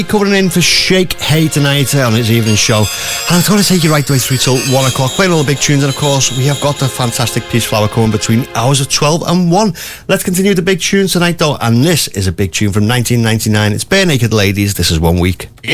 Covering in for Shake Hay tonight on his evening show, and I'm going to take you right the way through till 1 o'clock, playing all the big tunes, and of course we have got the fantastic Peace Flower coming between hours of 12 and 1. Let's continue the big tunes tonight though, and this is a big tune from 1999. It's Bare Naked Ladies. This is 1 Week.